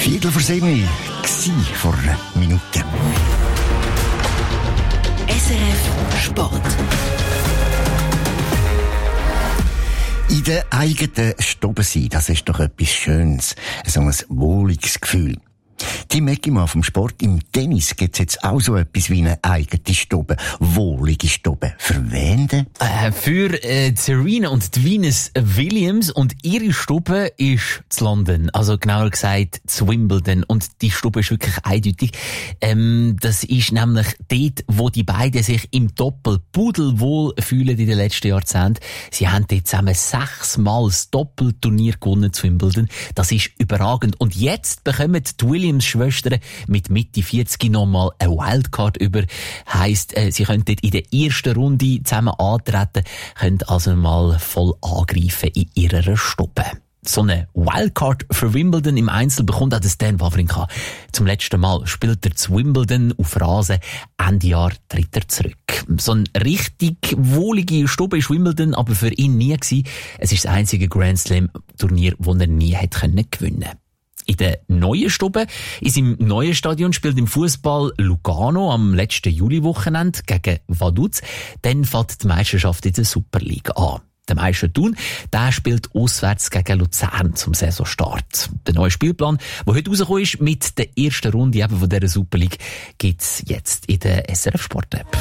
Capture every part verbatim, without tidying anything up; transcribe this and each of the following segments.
Viertel vor sieben war vor einer Minute. S R F Sport. In der eigenen Stube sein, das ist doch etwas Schönes. So ein wohliges Gefühl. Tim Eckimann vom Sport. Im Tennis gibt es jetzt auch so etwas wie eine eigene Stube. Wohlige Stube. Für wen denn? Äh, für äh, Serena und die Venus Williams. Und ihre Stube ist zu London. Also genauer gesagt zu Wimbledon. Und die Stube ist wirklich eindeutig. Ähm, das ist nämlich dort, wo die beiden sich im Doppel pudelwohl fühlen in den letzten Jahrzehnten. Sie haben dort zusammen sechsmal das Doppelturnier gewonnen zu Wimbledon. Das ist überragend. Und jetzt bekommen die Williams Schwestern mit Mitte vierzig nochmal eine Wildcard über. Heisst, äh, sie können dort in der ersten Runde zusammen antreten, können also mal voll angreifen in ihrer Stube. So eine Wildcard für Wimbledon im Einzel bekommt auch Stan Wawrinka. Zum letzten Mal spielt er zu Wimbledon auf Rasen. Ende Jahr tritt er zurück. So eine richtig wohlige Stube ist Wimbledon aber für ihn nie gewesen. Es ist das einzige Grand Slam Turnier, das er nie hat gewinnen können. In der neuen Stube, in seinem neuen Stadion, spielt im Fußball Lugano am letzten Juli-Wochenende gegen Vaduz. Dann fängt die Meisterschaft in der Superliga an. Der Meister Thun, der spielt auswärts gegen Luzern zum Saisonstart. Der neue Spielplan, der heute rausgekommen ist mit der ersten Runde eben von dieser Superliga, gibt's jetzt in der S R F Sport App.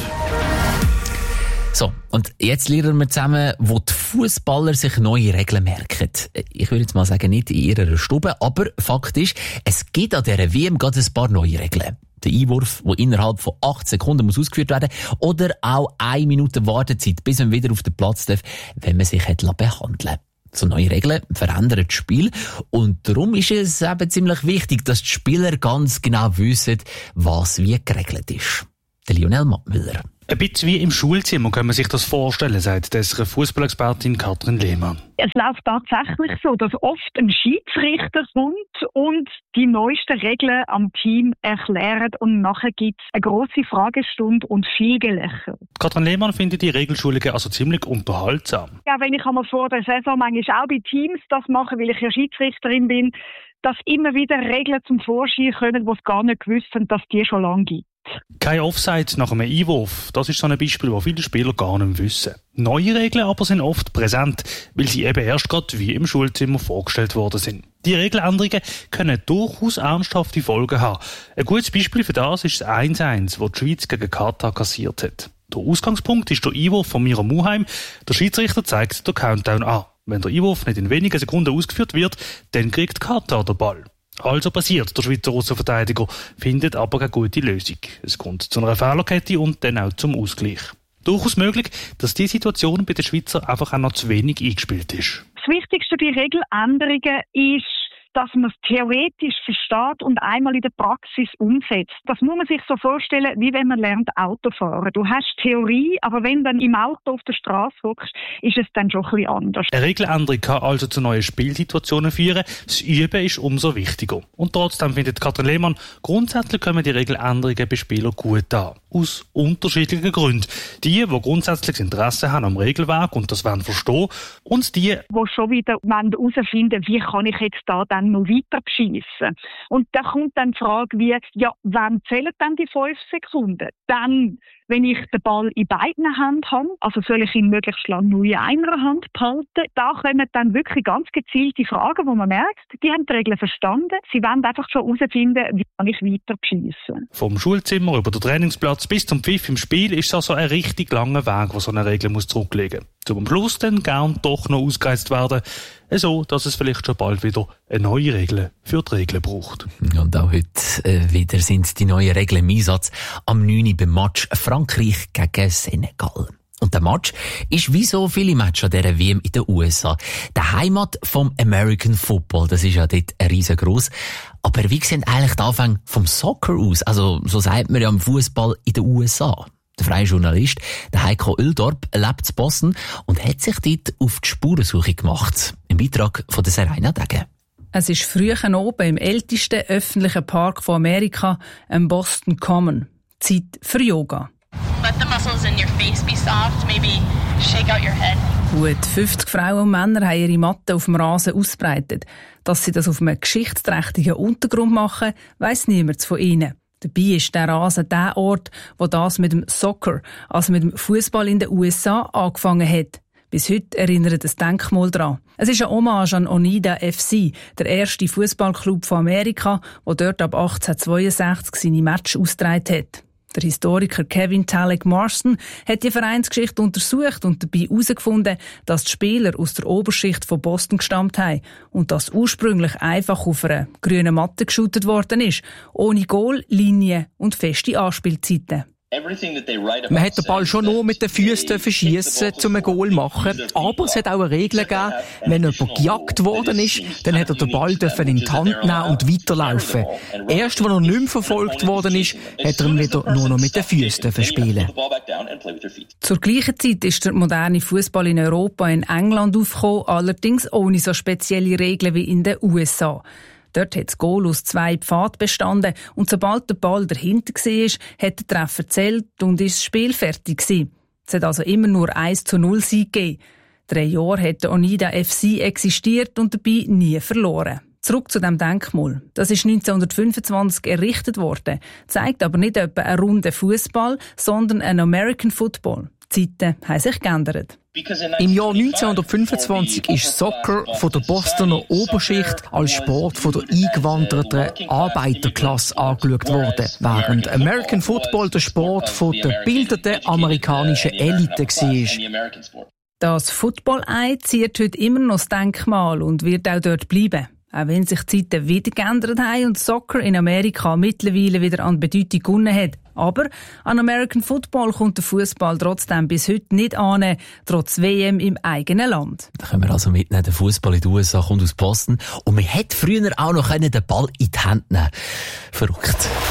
So, und jetzt lernen wir zusammen, wo die Fußballer sich neue Regeln merken. Ich würde jetzt mal sagen, nicht in ihrer Stube, aber Fakt ist, es gibt an dieser W M gerade ein paar neue Regeln. Der Einwurf, der innerhalb von acht Sekunden muss ausgeführt werden oder auch eine Minute Wartezeit, bis man wieder auf den Platz darf, wenn man sich hat behandeln lassen. So neue Regeln verändern das Spiel und darum ist es eben ziemlich wichtig, dass die Spieler ganz genau wissen, was wie geregelt ist. Der Lionel Mattmüller. Ein bisschen wie im Schulzimmer kann man sich das vorstellen, sagt unsere Fußballexpertin Katrin Lehmann. Es läuft tatsächlich so, dass oft ein Schiedsrichter kommt und die neuesten Regeln am Team erklärt und nachher gibt es eine grosse Fragestunde und viel Gelächter. Katrin Lehmann findet die Regelschulungen also ziemlich unterhaltsam. Ja, wenn ich einmal vor der Saison manchmal auch bei Teams das mache, weil ich ja Schiedsrichterin bin, dass immer wieder Regeln zum Vorschein kommen, die es gar nicht gewusst haben, dass die schon lange gibt. Kein Offside nach einem Einwurf, das ist so ein Beispiel, das viele Spieler gar nicht wissen. Neue Regeln aber sind oft präsent, weil sie eben erst gerade wie im Schulzimmer vorgestellt worden sind. Die Regeländerungen können durchaus ernsthafte Folgen haben. Ein gutes Beispiel für das ist das eins eins, das die Schweiz gegen Katar kassiert hat. Der Ausgangspunkt ist der Einwurf von Mira Muheim. Der Schiedsrichter zeigt den Countdown an. Wenn der Einwurf nicht in wenigen Sekunden ausgeführt wird, dann kriegt Katar den Ball. Also passiert, der Schweizer Aussenverteidiger findet aber keine gute Lösung. Es kommt zu einer Fehlerkette und dann auch zum Ausgleich. Durchaus möglich, dass die Situation bei den Schweizer einfach auch noch zu wenig eingespielt ist. Das Wichtigste bei Regeländerungen ist, dass man es theoretisch versteht und einmal in der Praxis umsetzt. Das muss man sich so vorstellen, wie wenn man lernt Autofahren. Du hast Theorie, aber wenn du dann im Auto auf der Straße hockst, ist es dann schon ein bisschen anders. Eine Regeländerung kann also zu neuen Spielsituationen führen. Das Üben ist umso wichtiger. Und trotzdem findet Katrin Lehmann, grundsätzlich kommen die Regeländerungen bei Spielern gut an. Aus unterschiedlichen Gründen. Die, die grundsätzlich Interesse haben am Regelwerk und das wollen verstehen. Und die, die schon wieder herausfinden, wie kann ich jetzt da dann noch weiter beschissen. Und da kommt dann die Frage wie, ja, wann zählen dann die fünf Sekunden? Dann, wenn ich den Ball in beiden Händen habe, also soll ich ihn möglichst lange nur in einer Hand behalten? Da kommen dann wirklich ganz gezielte Fragen, wo man merkt, die haben die Regeln verstanden. Sie wollen einfach schon herausfinden, wie kann ich weiter beschissen. Vom Schulzimmer über den Trainingsplatz bis zum Pfiff im Spiel ist also ein richtig langer Weg, wo so eine Regel muss zurücklegen muss. Zum Schluss dann gern doch noch ausgereizt werden, so dass es vielleicht schon bald wieder eine neue Regel für die Regeln braucht. Und auch heute äh, wieder sind die neuen Regeln im Einsatz am neun Uhr beim Match Frankreich gegen Senegal. Und der Match ist wie so viele Matches an dieser W M in den U S A. Der Heimat vom American Football, das ist ja dort riesengroß. Aber wie sehen eigentlich die Anfänge vom Soccer aus? Also, so sagt man ja am Fußball in den U S A. Der freie Journalist, der Heiko Oeldorp, lebt in Boston und hat sich dort auf die Spurensuche gemacht. Im Beitrag von der Serena Degen. Es ist früh oben im ältesten öffentlichen Park von Amerika, im Boston Common. Zeit für Yoga. Let the muscles in your face be soft, maybe shake out your head. Gut fünfzig Frauen und Männer haben ihre Matten auf dem Rasen ausbreitet. Dass sie das auf einem geschichtsträchtigen Untergrund machen, weiss niemand von ihnen. Dabei ist der Rasen der Ort, wo das mit dem Soccer, also mit dem Fußball in den U S A, angefangen hat. Bis heute erinnert das Denkmal daran. Es ist eine Hommage an Oneida F C, der erste Fußballclub von Amerika, der dort ab achtzehnhundertzweiundsechzig seine Matches ausgetragen hat. Der Historiker Kevin Talek Marston hat die Vereinsgeschichte untersucht und dabei herausgefunden, dass die Spieler aus der Oberschicht von Boston gestammt haben und dass ursprünglich einfach auf einer grünen Matte geshootet worden ist, ohne Goal, Linien und feste Anspielzeiten. Man hat den Ball schon nur mit den Füßen verschiessen, um ein Goal zu machen. Aber es hat auch eine Regel gegeben, wenn jemand gejagt worden ist, dann hat er den Ball in die Hand nehmen und weiterlaufen. Erst, als er nicht mehr verfolgt worden ist, hat er ihn wieder nur noch mit den Füßen spielen. Zur gleichen Zeit ist der moderne Fußball in Europa in England aufgekommen, allerdings ohne so spezielle Regeln wie in den U S A. Dort hat das Goal aus zwei Pfaden bestanden und sobald der Ball dahinter war, hat der Treffer gezählt und ist das Spiel fertig gewesen. Es hat also immer nur eins zu null Sieg gegeben. Drei Jahre hat der Oneida F C existiert und dabei nie verloren. Zurück zu dem Denkmal. Das ist neunzehnhundertfünfundzwanzig errichtet worden, zeigt aber nicht etwa einen runden Fußball, sondern einen American Football. Die Zeiten haben sich geändert. Im Jahr neunzehnhundertfünfundzwanzig ist Soccer von der Bostoner Oberschicht als Sport von der eingewanderten Arbeiterklasse angeschaut worden, während American Football der Sport von der bildeten amerikanischen Elite war. Das Football-Ei ziert heute immer noch das Denkmal und wird auch dort bleiben. Auch wenn sich die Zeiten wieder geändert haben und Soccer in Amerika mittlerweile wieder an Bedeutung gewonnen hat. Aber an American Football kommt der Fußball trotzdem bis heute nicht an, trotz W M im eigenen Land. Da können wir also mitnehmen, der Fußball in den U S A kommt aus Boston und man hätte früher auch noch den Ball in die Hand nehmen können. Verrückt.